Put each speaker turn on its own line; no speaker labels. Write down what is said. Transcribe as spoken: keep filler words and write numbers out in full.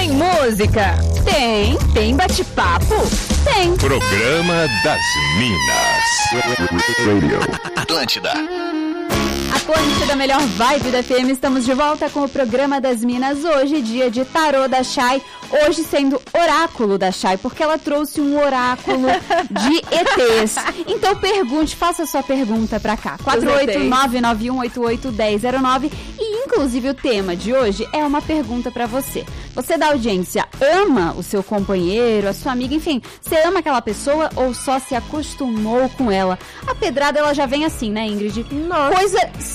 Tem música? Tem. Tem bate-papo? Tem.
Programa das Minas. Radio.
Atlântida.
Atlântida, melhor vibe da F M. Estamos de volta com o Programa das Minas. Hoje, dia de tarô da Chay. Hoje sendo oráculo da Chay, porque ela trouxe um oráculo de E Tês. Então pergunte, faça sua pergunta pra cá. quatro oito nove nove um oito oito um zero zero nove. E inclusive o tema de hoje é uma pergunta pra você. Você da audiência ama o seu companheiro, a sua amiga, enfim, você ama aquela pessoa ou só se acostumou com ela? A pedrada ela já vem assim, né, Ingrid?
Nossa.
Coisa